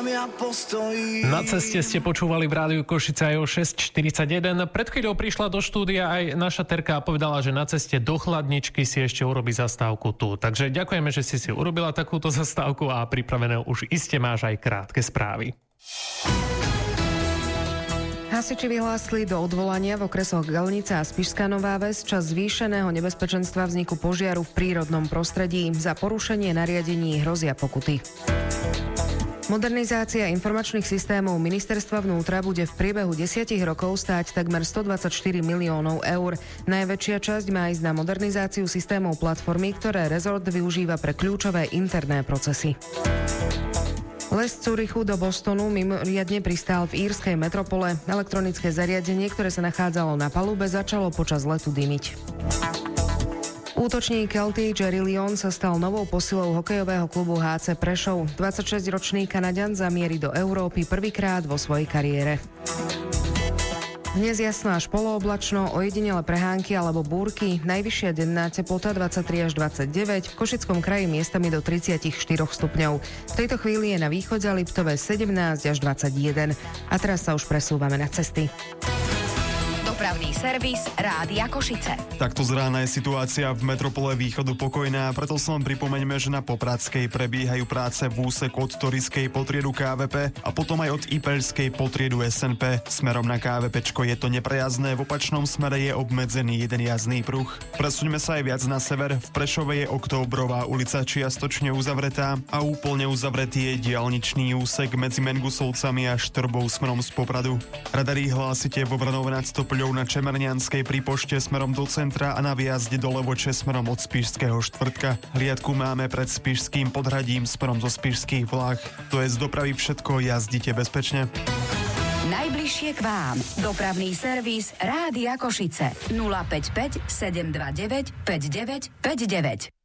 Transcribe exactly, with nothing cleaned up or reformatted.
Na ceste ste počúvali v rádiu Košice aj o šesť štyridsaťjeden. Pred chvíľou prišla do štúdia aj naša Terka a povedala, že na ceste do chladničky si ešte urobí zastávku tu. Takže ďakujeme, že si si urobila takúto zastávku a pripravené už iste máš aj krátke správy. Hasiči vyhlásili do odvolania v okresoch Galnica a Spišská Nová Ves čas zvýšeného nebezpečenstva vzniku požiaru v prírodnom prostredí. Za porušenie nariadení hrozia pokuty. Modernizácia informačných systémov Ministerstva vnútra bude v priebehu desiatich rokov stáť takmer stodvadsaťštyri miliónov eur. Najväčšia časť má ísť na modernizáciu systémov platformy, ktoré rezort využíva pre kľúčové interné procesy. Les z Zürichu do Bostonu mimoriadne pristál v írskej metropole. Elektronické zariadenie, ktoré sa nachádzalo na palube, začalo počas letu dymiť. Útočník Kelty Jerry Leon sa stal novou posilou hokejového klubu há cé Prešov. dvadsaťšesťročný Kanaďan zamierí do Európy prvýkrát vo svojej kariére. Dnes jasno až polooblačno, ojedinele prehánky alebo búrky, najvyššia denná teplota dvadsaťtri až dvadsaťdeväť, v Košickom kraji miestami do tridsaťštyri stupňov. V tejto chvíli je na východe Liptove sedemnásť až dvadsaťjeden. A teraz sa už presúvame na cesty. Dopravný servis Rádia Košice. Takto z rána je situácia v metropole východu pokojná, preto som pripomeňme, že na Popradskej prebiehajú práce v úseku od Toriskej po triedu ká vé pé a potom aj od Ipeľskej po triedu es en pé. Smerom na ká vé péčko je to neprejazdné, v opačnom smere je obmedzený jeden jazdný pruh. Presuňme sa aj viac na sever, v Prešove je Októbrová ulica čiastočne uzavretá a úplne uzavretý je diaľničný úsek medzi Mengusovcami a Štrbou smerom z Popradu. Radari hlásite vo Vranove nad Stopoľou na Čemernianskej pri pošte smerom do centra a na výjazde do Levoče smerom od Spišského štvrtka. Hliadku máme pred Spišským podhradím smerom zo Spišských Vlách. To je z dopravy všetko, jazdite bezpečne. Najbližšie k vám. Dopravný servis Rádia Košice. nula päť päť sedem dva deväť päť deväť päť deväť.